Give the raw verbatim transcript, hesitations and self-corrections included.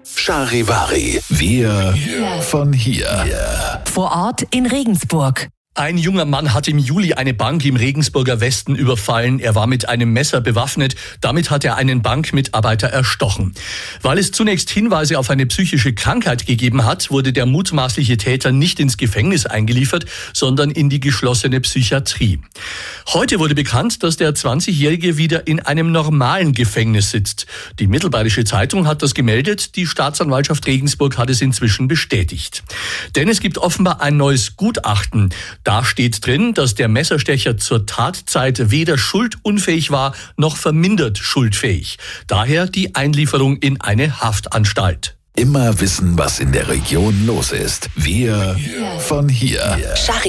Charivari, wir von hier. Vor Ort in Regensburg. Ein junger Mann hat im Juli eine Bank im Regensburger Westen überfallen. Er war mit einem Messer bewaffnet. Damit hat er einen Bankmitarbeiter erstochen. Weil es zunächst Hinweise auf eine psychische Krankheit gegeben hat, wurde der mutmaßliche Täter nicht ins Gefängnis eingeliefert, sondern in die geschlossene Psychiatrie. Heute wurde bekannt, dass der zwanzigjährige wieder in einem normalen Gefängnis sitzt. Die Mittelbayerische Zeitung hat das gemeldet. Die Staatsanwaltschaft Regensburg hat es inzwischen bestätigt. Denn es gibt offenbar ein neues Gutachten. Da steht drin, dass der Messerstecher zur Tatzeit weder schuldunfähig war, noch vermindert schuldfähig. Daher die Einlieferung in eine Haftanstalt. Immer wissen, was in der Region los ist. Wir von hier.